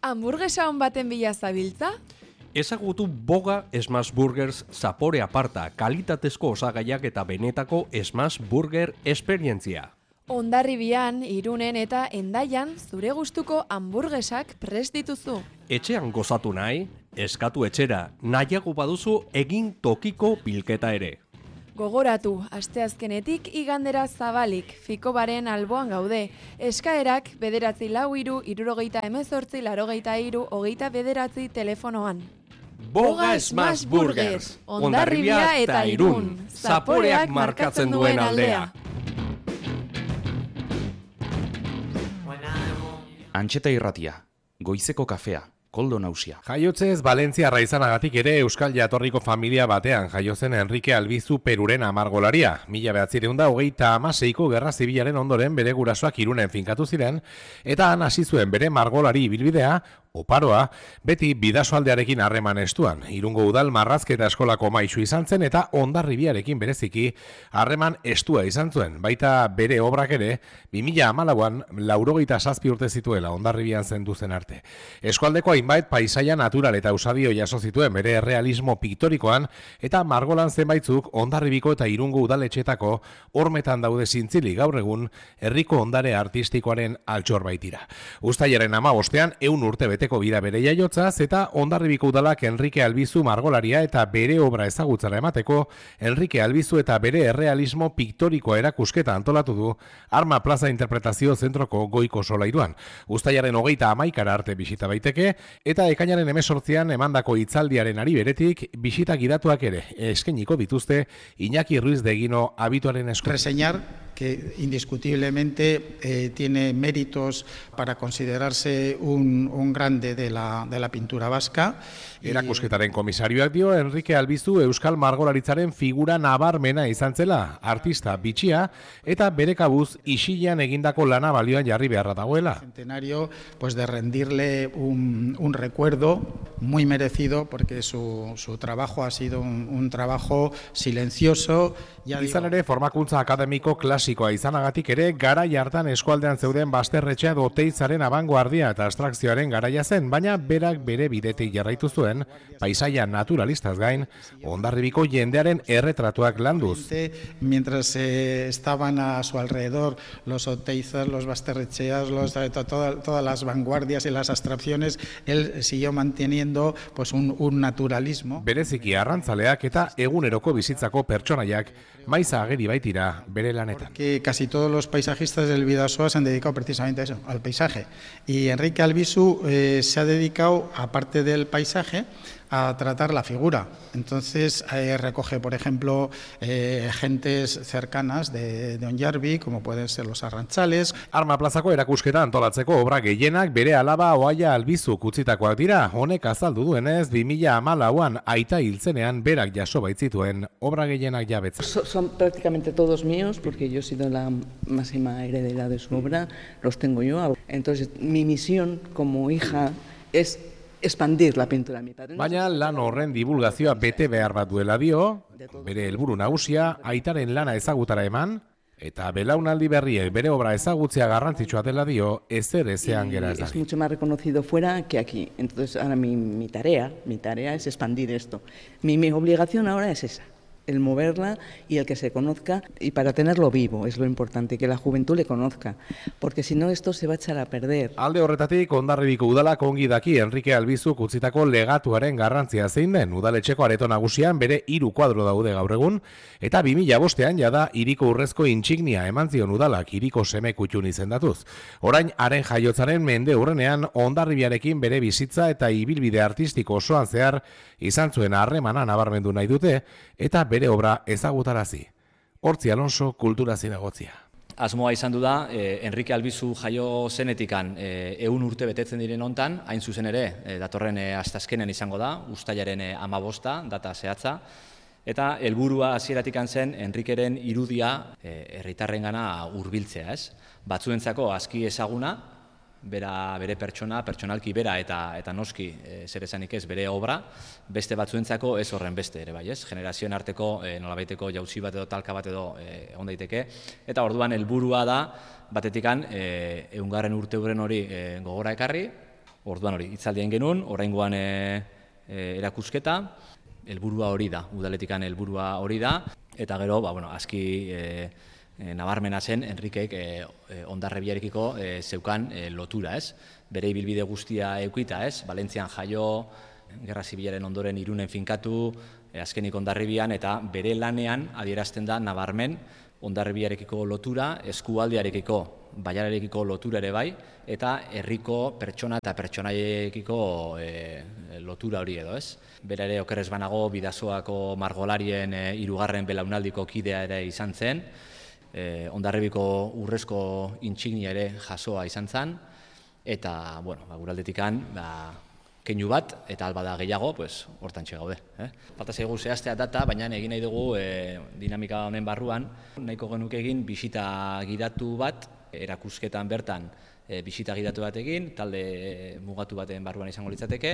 Hamburguesa on baten bila zabiltza? Ezagutu Boga Smash Burgers zapore aparta, kalitatezko osagaiak eta benetako Smash Burger esperientzia. Hondarribian, Irunen eta Hendaian zure gustuko hamburgesak prest dituzu. Etxean gozatu nahi, eskatu etxera, nahiago baduzu egin tokiko bilketa ere. Gogoratu, asteazkenetik igandera zabalik, Fikobaren alboan gaude. Eskaerak 9431883 telefonoan. Boga Smash Burgers, Hondarribia eta Irun, zaporeak markatzen duen aldea. Antxeta irratia, goizeko kafea, Koldo Nausia. Jaiotzez, Valentziarra izanagatik ere euskal jatorriko familia batean jaio zen Enrique Albizu Peruren amargolaria. 1926ko Gerra Zibilaren ondoren bere gurasoak Irunen finkatu ziren, eta han hasi zuen bere margolari ibilbidea, oparoa, beti Bidasoaldearekin harreman estuan. Irungo udal marrazketa eskolako maisu izan zen eta Hondarribiarekin bereziki harreman estua izan zuen. Baita bere obrak ere, 2014an 87 urte zituela Hondarribian zendu zen arte. Eskualdeko hainbait paisaia natural eta usadio jaso zituen bere errealismo piktorikoan eta margolan zenbaitzuk Hondarribiko eta Irungo udaletxetako hormetan daude zintzili gaur egun herriko ondare artistikoaren altxor baitira. Uztailaren 15ean 100 urte beteko bira bere jaiotzaz eta Hondarribiko udalak Enrique Albizu margolaria eta bere obra ezagutzara emateko Enrique Albizu eta bere errealismo piktorikoa erakusketa antolatu du Arma Plaza Interpretazio Zentroko goiko solairuan. Uztailaren 31 arte bisita baiteke eta ekainaren 18an emandako hitzaldiaren ari beretik bisita gidatuak ere eskainiko dituzte Iñaki Ruiz de Egino abituaren esku. Reseñar que indiscutiblemente tiene méritos para considerarse un grande de la pintura vasca. Erakusketaren komisarioak dio Enrique Albizu euskal margolaritzaren figura nabarmena izan zela, artista bitxia eta bere kabuz isilean egindako lana balioan jarri beharra dagoela. Centenario, pues de rendirle un recuerdo muy merecido porque su trabajo ha sido un trabajo silencioso. Izan ere, formakuntza akademiko klasikoa izanagatik ere, garai hartan eskualdean zeuden Basterretxea Oteizaren abangoardia eta abstrakzioaren garaia zen, baina berak bere bidetik jarraitu zuen, paisaia naturalistaz gain, Hondarribiko jendearen erretratuak landuz. Mientras estaban a su alrededor los Oteizas, los Basterretxeas, todas las vanguardias y las abstracciones, él siguió manteniendo pues un naturalismo. Bereziki arrantzaleak eta eguneroko bizitzako pertsonaiak maiza ageri baitira bere lanetan. Que casi todos los paisajistas del Bidasoa se han dedicado precisamente a eso, al paisaje. Y Enrique Albizu se ha dedicado, aparte del paisaje, a tratar la figura. Entonces recoge, por ejemplo, gentes cercanas de Onyarbi, como pueden ser los arrantzales. Arma Plazako erakusketa antolatzeko obra gehienak bere alaba Oaia Albizuk utzitakoak dira. Honek azaldu duenez, 2014an aita hiltzenean berak jaso baitzituen obra gehienak jabetzen. Son prácticamente todos míos, porque yo he sido la máxima heredera de su obra, los tengo yo. Entonces, mi misión como hija es expandir la pintura. Mi padre. Baina lan horren divulgazioa bete behar bat duela dio, bere helburu nagusia aitaren lana ezagutara eman, eta belaunaldi berriek bere obra ezagutzea garrantzitsua dela dio, ezer ezean gera ez da. Es mucho más reconocido fuera que aquí. Entonces, ahora mi tarea es expandir esto. Mi obligación ahora es esa. El moverla y el que se conozca, y para tenerlo vivo es lo importante, que la juventud le conozca, porque si no esto se va a echar a perder. Alde horretatik Hondarribiko udalak ongi daki Enrique Albizuk utzitako legatuaren garrantzia zein den. Udaletxeko areto nagusian bere 3 kuadro daude gaur egun, eta 2005an jada hiriko urrezko intsignia eman zion udalak hiriko seme kutxun izendatuz. Orain haren jaiotzaren mende hurrenean Hondarribiarekin bere bizitza eta ibilbide artistiko osoan zehar izan zuen harremana nabarmendu nahi dute, eta bere obra ezagutarazi. Hortzi Alonso, kultura zinagotzia. Asmoa izan du da, Enrique Albizu jaio zenetikan 100 urte betetzen diren hontan, hain zuzen ere, datorren asteazkenean izango da, uztailaren 15 data zehatza, eta helburua hasieratik zen Enriqueren irudia herritarrengana hurbiltzea, ez? Batzuentzako aski ezaguna, bere pertsonalki bera eta noski zer esanik ez bere obra, beste batzuentzako ez horren beste ere bai, ez? Generazioen arteko nolabaiteko jauzi bat edo talka bat edo egon daiteke, eta orduan helburua da batetikan 100. urte hori gogora ekarri, Orduan hori, hitzaldien genuen, oraingoan erakusketa, helburua hori da, udaletikan helburua hori da, eta gero, aski nabarmena zen Enrikek Hondarribiarekiko zeukan lotura, ez? Bere ibilbide guztia eukita, ez? Valentzian jaio, Gerra Zibilaren ondoren Irunen finkatu, azkenik Hondarribian, eta bere lanean adierazten da nabarmen Hondarribiarekiko lotura, eskualdearekiko, Bailarekiko lotura ere bai, eta herriko pertsona eta pertsonaiekiko lotura hori edo, ez? Bera ere okerrez banago Bidasoako margolarien 3. belaunaldiko kidea ere izan zen, Hondarribiko urrezko intsignia ere jasoa izan zen, eta, guraldetikan, keinu bat, eta alba da gehiago, hortantxe gaude. Falta zaigu zehaztea data, baina egin nahi dugu dinamika honen barruan, nahiko genuke egin bisita gidatu bat, erakusketan bertan bisita gidatu bat egin, talde mugatu baten barruan izango litzateke,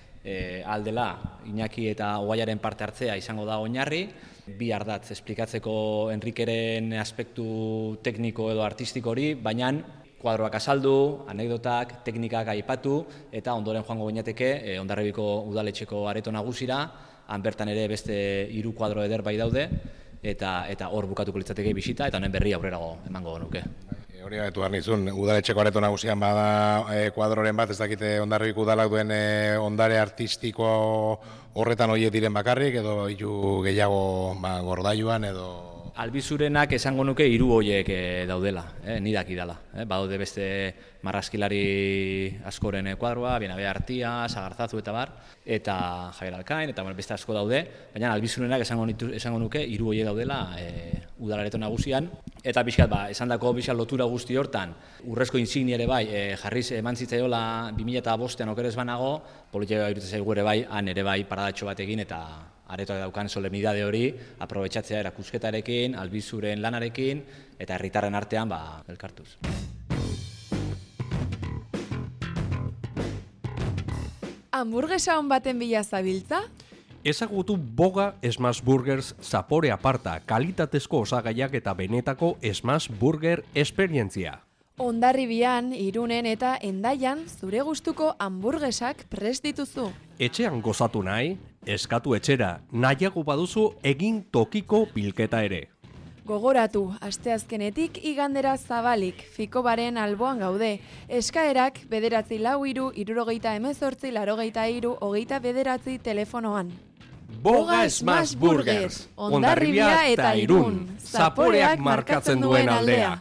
aldela Iñaki eta Ogaiaren parte hartzea izango da oinarri, bi ardatz esplikatzeko Enrikeren aspektu tekniko edo artistiko hori, baina kuadroak azaldu, anekdotak, teknikak aipatu, eta ondoren joango ginateke Hondarribiko udaletxeko areto nagusira, han bertan ere beste 3 kuadro eder bai daude, eta hor bukatuko litzateke bisita, eta honen berri aurrerago emango nuke. Hori gaitu behar nizun, udaletxeko areto nagusian bada kuadroren bat, ez dakite Hondarribiko udalak duen ondare artistiko horretan horiek diren bakarrik, edo hiru gehiago gordailuan, edo... Albizurenak esango nuke 3 horiek daudela, nidak idala. Badaude beste marrazkilari askoren kuadroa, Bienabe Artia, Sagarzazu eta bar, eta Javier Alkain, eta beste asko daude, baina albizurenak esango nuke 3 horiek daudela udalareto nagusian, eta pixkat esandako pixkat lotura guzti hortan, urrezko insignia ere bai, jarriz eman zitzaiola 2005an okerez banago, politika iruditzen zaigu ere bai, han ere bai paradatxo bat egin, eta aretoak daukan solemnidade hori, aprobetxatzea erakusketarekin, albizuren lanarekin, eta herritarren artean elkartuz. Hamburguesa on baten bila zabiltza? Ezagutu Boga Smash Burgers zapore aparta, kalitatezko osagaiak eta benetako Smash Burger esperientzia. Hondarribian, Irunen eta Hendaian zure gustuko hamburgesak prest dituzu. Etxean gozatu nahi, eskatu etxera, nahiago baduzu egin tokiko bilketa ere. Gogoratu, asteazkenetik igandera zabalik, Fikobaren alboan gaude. Eskaerak 9431883 telefonoan. Boga Smash Burgers, Hondarribia eta Irun, zaporeak markatzen duen aldea.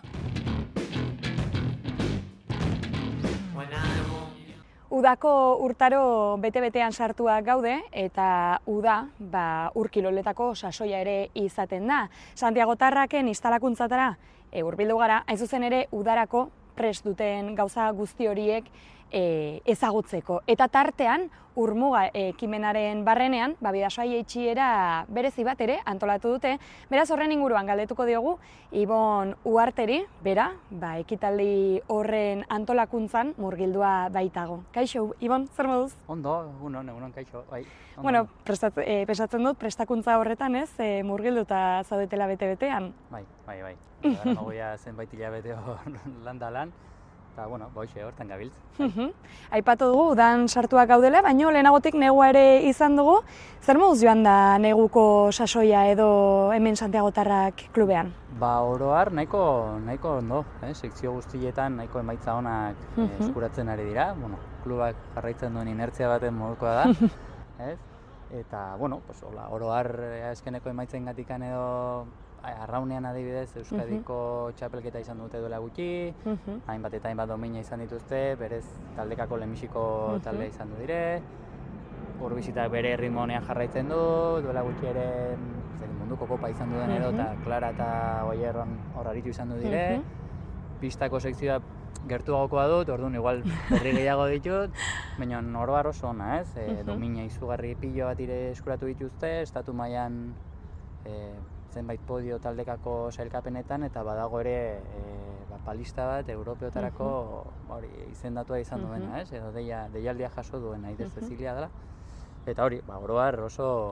Udako urtaro bete-betean sartuak gaude, eta uda urkiloletako sasoia ere izaten da. Santiagotarraken instalakuntzatara hurbildu gara, hain zuzen ere udarako prest duten gauza guzti horiek ezagutzeko. Eta tartean, Urmuga ekimenaren barrenean, Bidasoa jaitsiera berezi bat ere antolatu dute. Beraz horren inguruan galdetuko diogu, Ibon Uharteri, bera, ekitaldi horren antolakuntzan murgildua baitago. Kaixo, Ibon, zer moduz? Ondo, egunon, kaixo, bai. Bueno, pesatzen dut, prestakuntza horretan ez, murgilduta zaudetela bete-betean. Bai. Gara nagoia zenbait hilabete hor lan, eta, hortan gabiltz. Aipatu dugu, udan sartuak gaudela, baina lehenagotik negua ere izan dugu. Zer moduz joan da neguko sasoia edo hemen Santiagotarrak klubean? Oroar nahiko ondo, sekzio guztietan nahiko emaitza onak eskuratzen ari dira. Klubak jarraitzen duen inertzia baten modukoa da. Eta, oroar eskeneko emaitzen gatikan edo Arraunean adibidez, Euskadiko txapelketa izan dute duela gutxi, hainbat eta hainbat domina izan dituzte, berez taldekako lehenbiziko taldea izan du dire, Urbizitak bere ritmo honean jarraitzen du, duela gutxi ere munduko kopa izan duen edo, eta Klara eta Oierron hor aritu izan du dire, pistako sekzioa gertuagokoa dut, orduan igual berri gehiago ditut, baina oroar oso ona, domina izugarri pilo bat ire eskuratu dituzte, estatu mailan zenbait podio taldekako sailkapenetan, eta badago ere palista bat europeotarako izendatua izan duena, edo deialdia jaso duena, Aider Cecilia dela. Eta hori, oroar oso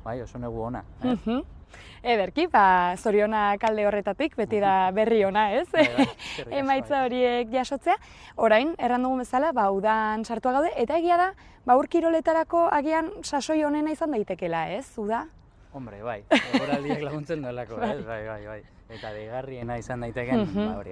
bai, oso negu ona. Ederki, zorionak alde horretatik, beti da berri ona, ez? Emaitza horiek jasotzea. Orain, erran dugun bezala, udan sartua gaude, eta egia da, ur kiroletarako agian sasoi honena izan daitekela, ez? Uda? Hombre, bai, egoraldiak laguntzen duelako, ez? Bai. Eta deigarriena izan daiteken,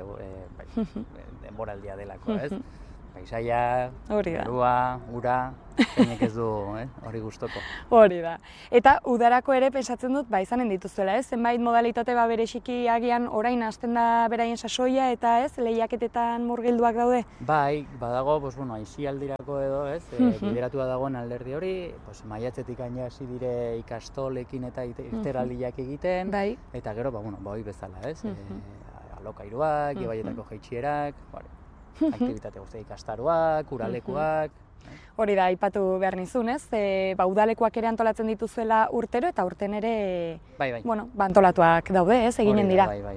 denboraldia delako, ez? Paisaia, berua, ura, zeinek ez du hori gustoko. Hori da. Eta udarako ere pensatzen dut, izanen dituzuela, ez? Zenbait modalitate bereziki agian orain hasten da beraien sasoia eta ez, lehiaketetan murgilduak daude? Bai, badago, aisialdirako edo, ez? Bideratua dagoen alderdi hori, maiatzetik aina hasi dire ikastolekin eta irteraldiak egiten, eta gero, hori bezala, ez? Alokairuak, ibaietako jaitsierak, aktibitate guztiak ikastaroak, uralekuak. Hori da, aipatu behar nizun, ez? Udalekuak ere antolatzen dituzuela urtero eta urten ere antolatuak daude, ez? Eginen dira. Bai,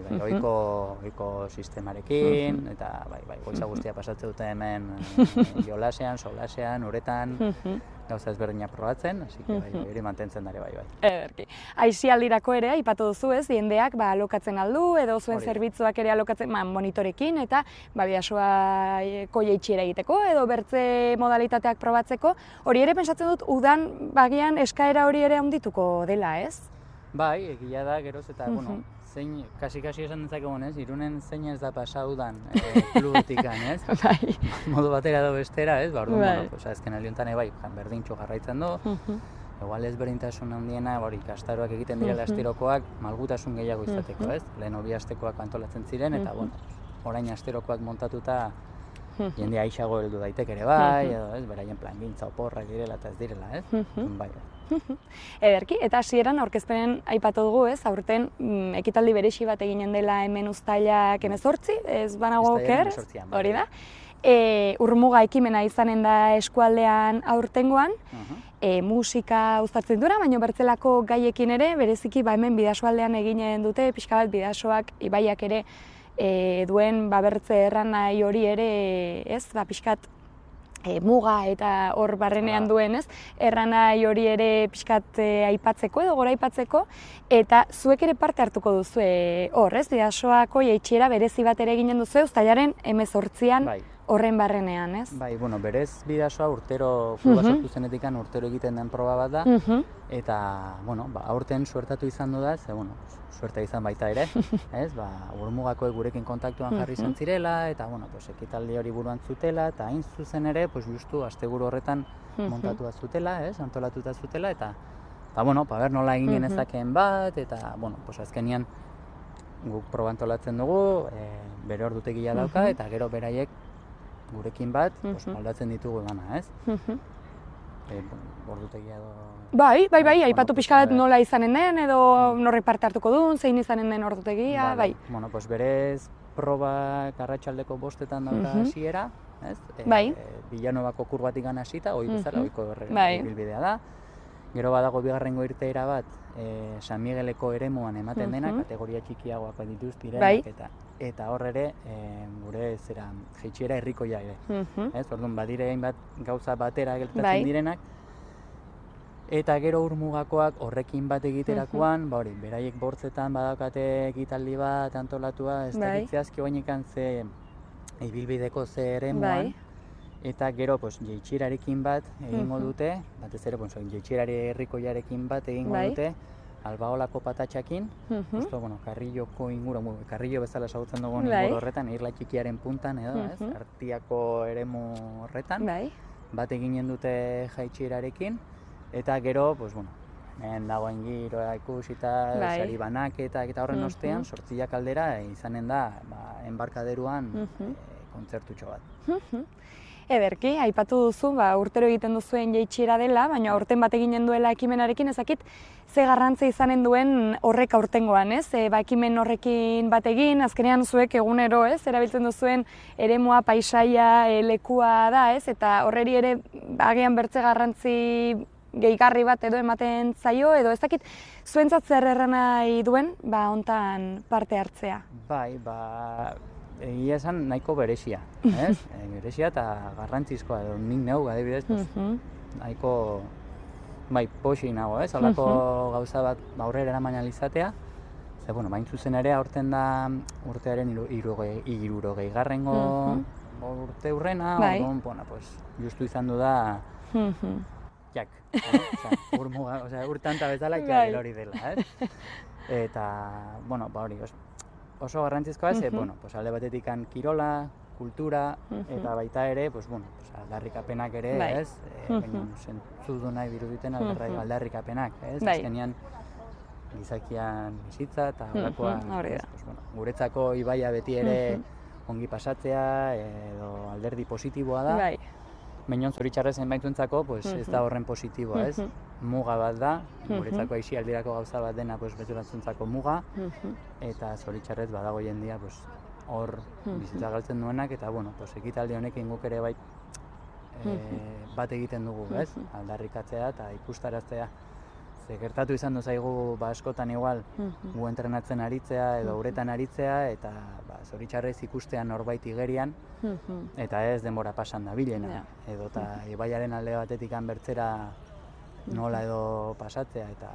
ohiko sistemarekin, eta goiza guztia pasatzen dute hemen jolasean, solasean, uretan, gauza ezberdinak probatzen, así que hori mantentzen dare bai. Ederki. Aisialdirako ere, aipatu duzu, ez? Jendeak alokatzen aldu, edo zuen zerbitzuak ere alokatzen monitorekin, eta bidasoako jaitsira egiteko, edo bertze modalitateak probatzeko. Hori ere pentsatzen dut, udan bagian eskaera hori ere handituko dela, ez? Bai, egia da, geroz, eta, zein, kasi esan dezakegun, ez? Irunen zein ez da pasa udan klubutikan, ez? Bai. Modu batera edo bestera, ez? Orduan, azken aliontan berdintxo jarraitzen du. Igual ezberdintasun handiena, ikastaroak egiten direla asterokoak, malgutasun gehiago izateko, ez? Lehen bi astekoak antolatzen ziren, eta, orain asterokoak montatuta jende aixago heldu daitek ere bai, edo, ez? Beraien plangintza oporrak direla eta ez direla, ez? Bai. Ederki, eta hasieran aurkezpenen aipatu dugu, ez? Aurten ekitaldi berezi bat eginen dela hemen uztailak 18, ez banago oker, hori da. Urmuga ekimena izanen da eskualdean aurtengoan, musika uztartzen dura, baina bertzelako gaiekin ere, bereziki hemen Bidasoaldean eginen dute, pixka bat Bidasoak, ibaiak ere duen bertze erranai hori ere, ez, pixkat muga eta hor barrenean duen, ez? Erranai hori ere pixkat aipatzeko edo gora aipatzeko, eta zuek ere parte hartuko duzu hor, ez? Bidasoako jaitsiera berezi bat ere eginen duzu uztailaren 18an horren barrenean, ez? Bai, berez Bidasoa urtero, kluba sortu zenetikan urtero egiten den proba bat da, eta, aurten suertatu izan du da, suerta izan baita ere, ez? Urmugakoek gurekin kontaktuan jarri izan zirela, eta, ekitaldi hori buruan zutela, eta hain zuzen ere, justu asteburu horretan montatua zutela, ez? Antolatuta zutela, eta, ber nola egin genezakeen bat, eta, azkenian guk proba antolatzen dugu, bere ordutegia dauka, eta gero beraiek gurekin bat, moldatzen ditugu gana, ez? Ordutegia edo... Bai, aipatu pixka bat nola izanen den, edo norrek parte hartuko duen, zein izanen den ordutegia, bai. Berez probak arratsaldeko 5etan dauka hasiera, ez? Villanuevako kurbatik gana hasita, hori bezala, ohiko ibilbidea da. Gero badago bigarrengo irteera bat, San Migueleko eremuan ematen dena, kategoria txikiagoak dituztirenak, eta hor ere, gure jaitsiera herrikoia ere. Orduan, badire hainbat gauza batera gertatzen direnak, eta gero urmugakoak horrekin bat egiterakoan, beraiek bortzetan badakate ekitaldi bat antolatua, ez dakitzeazki oainekan ze ibilbideko ze eremuan, eta gero jaitsierarekin bat egingo dute, batez ere jaitsiera herrikoiarekin bat egingo dute, Albaolako patatxakin, Karrilloko inguru, Karrillo bezala ezagutzen dugun inguru horretan, irla txikiaren puntan edo, Artiako eremu horretan, bat eginen dute jaitsierarekin, eta gero, hemen dagoen giroa ikusita, sari banaketa eta horren ostean, 8 aldera izanen da enbarkaderuan kontzertutxo bat. Ederki, aipatu duzu, urtero egiten duzuen jaitsiera dela, baina aurten bat eginen duela ekimenarekin, ezakit ze garrantza izanen duen horrek aurtengoan, ez? Ekimen horrekin bat egin, azkenean zuek egunero, ez? Erabiltzen duzuen eremua, paisaia, lekua da, ez? Eta horreri ere agian bertze garrantzi gehigarri bat edo ematen zaio, edo ez dakit zuentzat zer erran nahi duen, hontan parte hartzea? Bai, egia esan nahiko berezia, ez? Berezia eta garrantzizkoa, edo nik neu, adibidez, nahiko bai, poxi nago, ez? Holako gauza bat aurrera eraman ahal izatea. Ze, bueno, bain zuzen ere aurten da urtearen 60. Urte hurrena, orduan, bueno, pues, justu izan du da jak. Urtanta bezala jak hori dela, ez? Eta, bueno, hori oso garrantzizkoa ez, bueno, pues, alde batetik kirola, kultura, eta baita ere, pues, bueno, aldarrikapenak ere, ez? Zentzudu nahi diruditen aldarrikapenak, ez? Azkenean, gizakian bizitza eta horrekoa, guretzako ibaia beti ere ongi pasatzea edo alderdi positiboa da. Baina zoritxarrez zenbaituentzako ez da horren positiboa, ez? Muga bat da, guretzako aisialdirako gauza bat dena beste batzuentzako muga, eta zoritxarrez badago jendia hor bizitza galtzen duenak, eta ekitaldi honekin guk ere bai bat egiten dugu, ez? Aldarrikatzea eta ikustaraztea. Gertatu izan zaigu askotan igual gu entrenatzen aritzea edo uretan aritzea eta zoritxarrez ikustea norbait igerian eta ez denbora pasan dabilena edo eta ibaiaren alde batetik bertzera nola edo pasatzea eta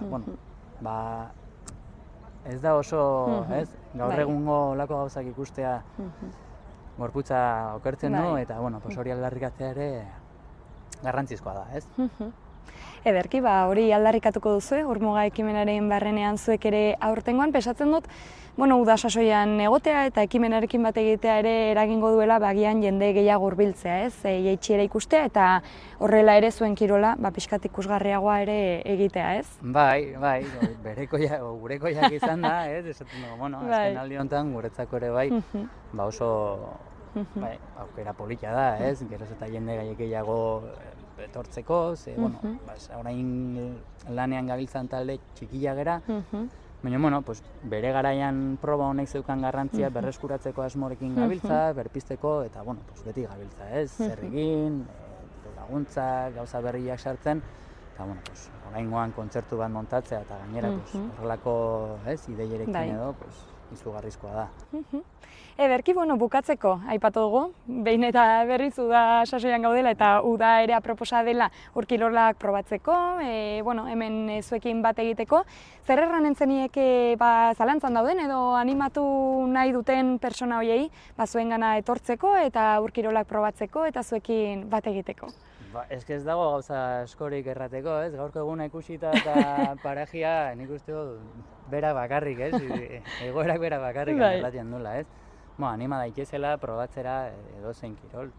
ez da oso, ez? Gaur egungo olako gauzak ikustea gorputza okertzen du eta hori aldarrikatzea ere garrantzizkoa da, ez? Ederki, hori aldarrikatuko duzu, Urmuga ekimenaren barrenean zuek ere aurtengoan, pesatzen dut, uda sasoian egotea eta ekimenarekin bat egitea ere eragingo duela bagian jende gehiago hurbiltzea, ez? Jaitsi ere ikustea eta horrela ere zuen kirola, pixkat ikusgarriagoa ere egitea, ez? Bai, gurekoiak izan da, ez? Esaten dugu, azken aldi honetan guretzako ere bai, oso aukera polita da, ez? Geroz eta jende gehiago etortzeko, orain lanean gabiltzan talde txikia gera, baina, bere garaian proba honek zeukan garrantzia berreskuratzeko asmorekin gabiltza, berpizteko, eta, beti gabiltza, ez? Zer egin, laguntza, gauza berriak sartzen, eta, oraingoan kontzertu bat montatzea, eta gainera, horrelako, ideierekin edo, izugarrizkoa da. Ederki, bukatzeko, aipatu dugu, behin eta berriz uda sasoian gaudela eta uda ere aproposa dela urkilolak probatzeko, hemen zuekin bat egiteko. Zer erranen zenieke zalantzan dauden edo animatu nahi duten pertsona horiei zuengana etortzeko eta urkilolak probatzeko eta zuekin bat egiteko? Ez dago gauza askorik errateko, ez? Gaurko eguna ikusita eta parajia nik uste bera bakarrik, ez? Egoerak bera bakarrik erratian duela, ez? Anima daitezela probatzera edozein kirol,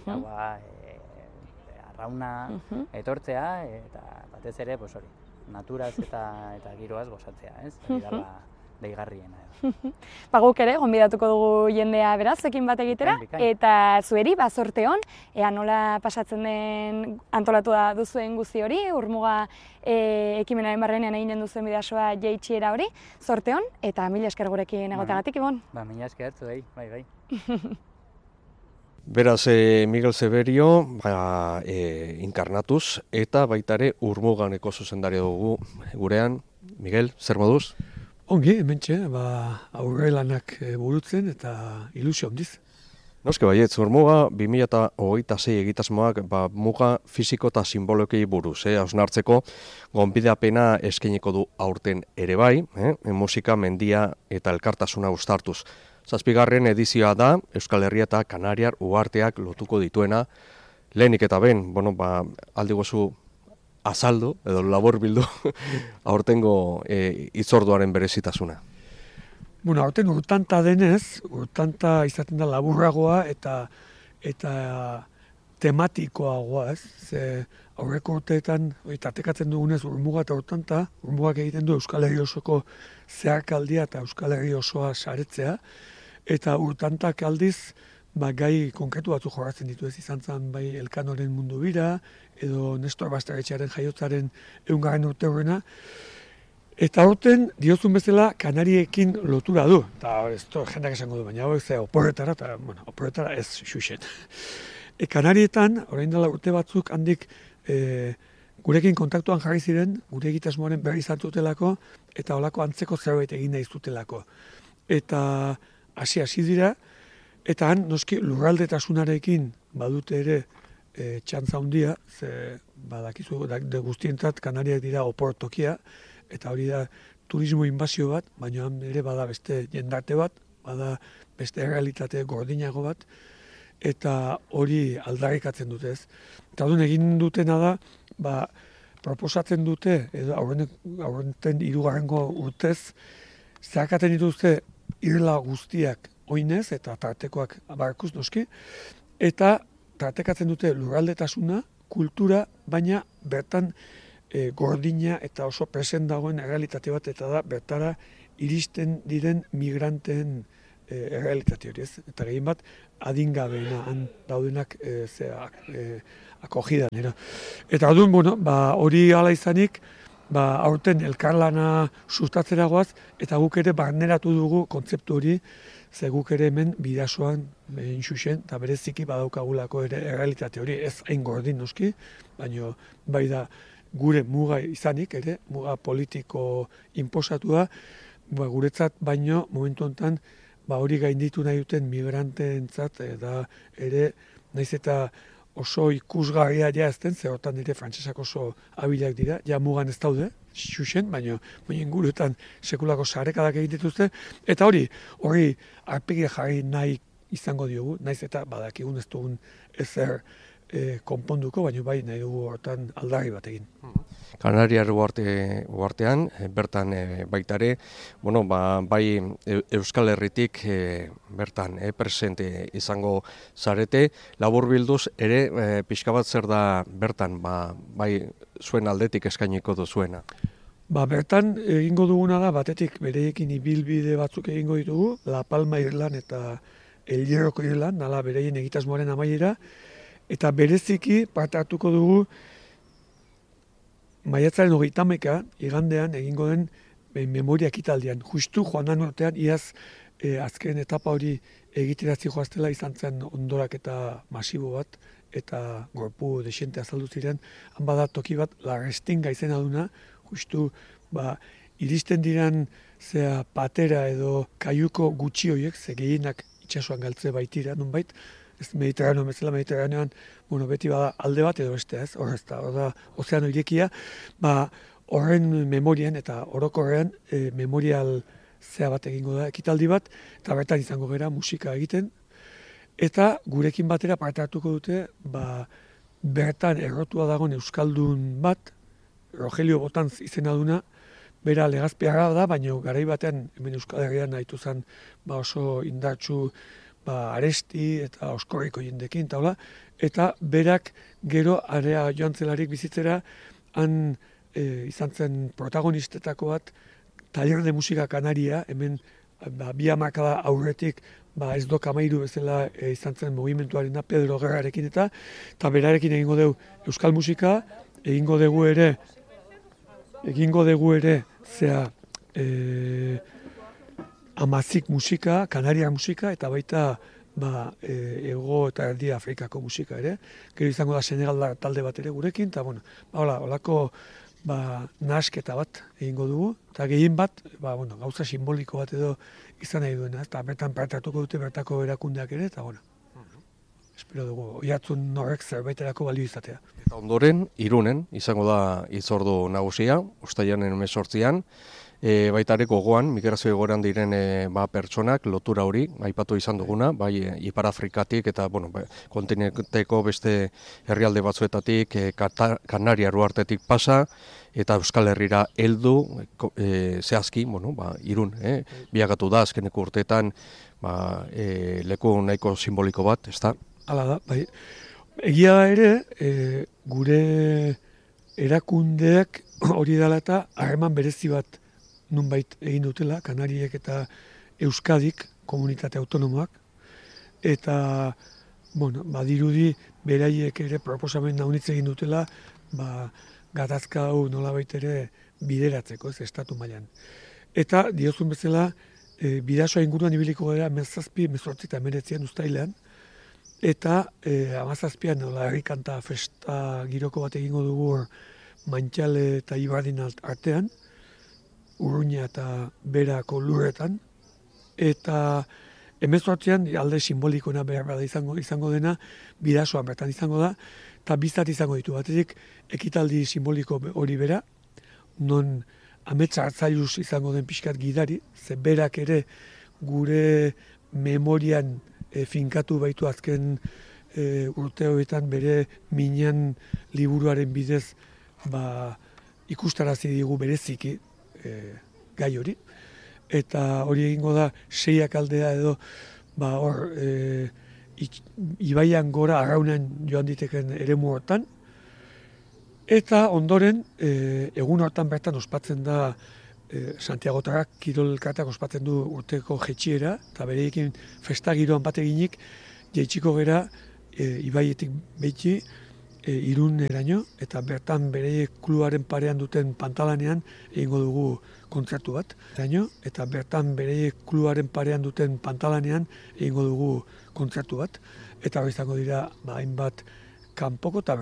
arrauna etortzea eta batez ere naturaz eta giroaz gozatzea, ez? Deigarriena. Guk ere, gonbidatuko dugu jendea beraz, ekin bat egitera, eta zueri, zorte hon, ea nola pasatzen den antolatu da duzuen guzti hori, Urmuga ekimenaren barrenean eginen duzuen bidasoa jaitsiera hori, zorte hon, eta mila esker gurekin egoteagatik, Ibon. Mila esker zuei, bai. Beraz, Miguel Severio, inkarnatuz, eta baitare Urmuganeko zuzendaria dugu gurean. Miguel, zer moduz? Ongi, hementxe, aurre lanak burutzen eta ilusio handiz. Noske baietz, Urmuga 2026 egitasmoak muga fisiko eta simbolokei buruz, hausnartzeko gonbidapena eskainiko du aurten ere bai, musika, mendia eta elkartasuna uztartuz. 7. edizioa da, Euskal Herria eta Kanariar uharteak lotuko dituena, lehenik eta ben, aldi gozu azaldu, edo labor bildu, aurtengo itzorduaren berezitasuna. Aurten urtanta denez, urtanta izaten da laburragoa eta tematikoagoa, ez? Ze aurreko urteetan, tartekatzen dugunez Urmuga eta urtanta, Urmugak egiten du Euskal Herri osoko zeharkaldia eta Euskal Herri osoa saretzea, eta urtantak aldiz, gai konkretu batzu jorratzen ditu, ez izan zen bai Elkanoren mundu bira, edo Nestor Basterretxearen jaiotzaren 100. urte horrena. Eta aurten, diozun bezala, Kanariekin lotura du. Eta ez jendeak esango du, baina oporretara, eta oporretara ez xuxen. Kanarietan, orain dela urte batzuk handik gurekin kontaktuan jarri ziren, gure egitasmoaren berri zartutelako, eta holako antzeko zerbait egin nahi zutelako. Eta hasi dira, eta han, noski, lurraldetasunarekin badute ere txantza handia, ze badakizu de guztientzat Kanariak dira opor tokia, eta hori da turismo inbazio bat, baina ere bada beste jendarte bat, bada beste realitate gordinago bat, eta hori aldarrikatzen dute ez. Eta orduan egin dutena da, proposatzen dute, edo aurrenten 3. urtez, zeharkatzen dituzte irla guztiak oinez, eta tartekoak barkuz noski, eta tartekatzen dute lurraldetasuna, kultura, baina bertan gordina eta oso present dagoen errealitate bat, eta da bertara iristen diren migranteen errealitate hori ez. Eta gehien bat, adingabeena han daudenak akogidan. Eta orduan, hori hala izanik, aurten elkarlana sustatzera goaz, eta guk ere barneratu dugu kontzeptu hori, ze guk ere hemen bidasoan behin xuxen, eta bereziki badaukagulako ere errealitate hori, ez hain gordin noski, baina bai da gure muga izanik ere, muga politiko inposatua, guretzat baino momentu honetan hori gainditu nahi duten migranteentzat da ere naiz eta oso ikusgarria ja ezten, ze hortan ere frantsesak oso abilak dira, ja mugan ez daude, xuxen, baina inguruetan sekulako sarekadak egin dituzte, eta hori arpegi jarri nahi izango diogu, naiz eta badakigun ez dugun ezer konponduko, baina bai nahi dugu hortan aldarri bat egin. Kanariar uartean, bertan baitare, bai Euskal Herritik bertan presente izango zarete, laburbilduz ere pixka bat zer da bertan, bai zuen aldetik eskainiko duzuena. Bertan egingo duguna da, batetik bereekin ibilbide batzuk egingo ditugu, La Palma Irlan eta El Hierroko Irlan, nala bereien egitasmoaren amaiera, eta bereziki parte hartuko dugu maiatzaren 30 igandean egingo den memoria ekitaldian. Justu joan urtean iaz azken etapa hori egiteratzi joaztela izan zen ondorak eta masibo bat, eta gorpu desente azaldu ziren, han bada toki bat Larrestinga izena duna, justu iristen diran patera edo kaiuko gutxi horiek, ze gehienak itsasoan galtze baitira, nonbait, ez Mediterraneo bezala, Mediterraneoan beti bada alde bat edo beste ez, hor da ozeano irekia, horren memorian eta orokorrean memorial bat egingo da, ekitaldi bat, eta bertan izango gera musika egiten, eta gurekin batera parte hartuko dute, bertan errotua dagoen euskaldun bat, Rogelio Botanz izena duna, bera legazpiarra da, baina garai batean hemen Euskal Herrian nahitu zen oso indartsu Aresti eta Oskorriko jendekin, eta berak gero area joan zelarik bizitzera, han izan zen protagonistetako bat, taller de musika Kanaria, hemen 2 hamarkada aurretik ez do kamairu bezala izan zen mugimenduarena Pedro Gerrarekin eta berarekin egingo dugu euskal musika, egingo dugu ere Amazik musika, Kanariar musika, eta baita Ego eta Erdi Afrikako musika ere. Gero izango da Senegal talde bat ere gurekin, eta holako nahasketa bat egingo dugu, eta gehien bat, gauza simboliko bat edo izan nahi duena, eta bertan parte hartuko dute bertako erakundeak ere, eta espero dugu, oihartzun horrek zerbaiterako balio izatea. Eta ondoren, Irunen, izango da hitzordu nagusia, uztailaren 18an, baitare gogoan, migrazio egoeran diren pertsonak, lotura hori, aipatu izan duguna, bai Ipar Afrikatik eta kontinenteko beste herrialde batzuetatik, Kanariar uhartetik pasa, eta Euskal Herrira heldu, zehazki, Irun, biakatu da azkeneko urteetan, leku nahiko simboliko bat, ez da? Hala da, bai. Egia da ere, gure erakundeak hori dela eta harreman berezi bat nunbait egin dutela, Kanariek eta Euskadik, komunitate autonomoak, eta, badirudi beraiek ere proposamen naunitz egin dutela, gatazka hau nolabait ere bideratzeko, ez estatu mailan. Eta, diozun bezala, bidasoa inguruan ibiliko gara 17, 18 uztailean, eta 17an herrikanta festa giroko bat egingo dugu Mantxale eta Ibardin artean, Urruña eta Berako lurretan, eta 18an alde simbolikoena behar bada izango dena, bidasoan bertan izango da, eta biztat izango ditu. Batetik, ekitaldi simboliko hori bera, non ametsa hartzailuz izango den pixkat gidari, ze berak ere gure memorian finkatu baitu azken urteoetan bere minan liburuaren bidez ikustarazi digu bereziki gai hori. Eta hori egingo da 6 aldea edo hor ibaian gora arraunean joan diteken eremu hortan. Eta ondoren, egun hortan bertan ospatzen da Santiagotarrak kirolkatak ospatzen du urteko jetxiera, eta bereekin festa giroan bat eginik, jaitsiko gera ibaietik behitxi Iruneraino, eta bertan bere klubaren parean duten pantalanean egingo dugu kontzertu bat. Eta bertan bere klubaren parean duten pantalanean egingo dugu kontzertu bat. Eta hori izango dira hainbat kanpoko eta